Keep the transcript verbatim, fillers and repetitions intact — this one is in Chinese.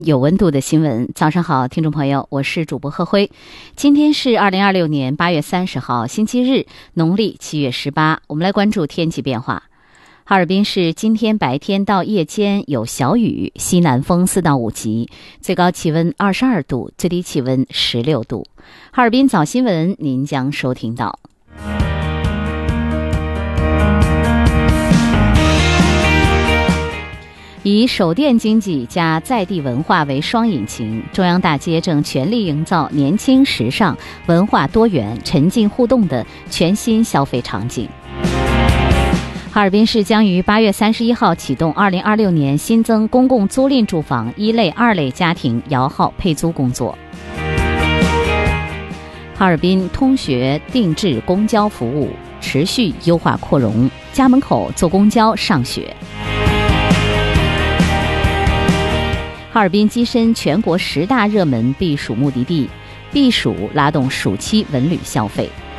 有温度的新闻，早上好，听众朋友，我是主播贺辉。今天是二零二六年八月三十号，星期日，农历七月十八。我们来关注天气变化。哈尔滨市今天白天到夜间有小雨，西南风四到五级，最高气温二十二度，最低气温十六度。哈尔滨早新闻您将收听到。以手电经济加在地文化为双引擎，中央大街正全力营造年轻、时尚、文化多元、沉浸互动的全新消费场景。哈尔滨市将于八月三十一号启动二零二六年新增公共租赁住房一类、二类家庭摇号配租工作。哈尔滨通学定制公交服务持续优化扩容，家门口坐公交上学。哈尔滨跻身全国十大热门避暑目的地，避暑拉动暑期文旅消费。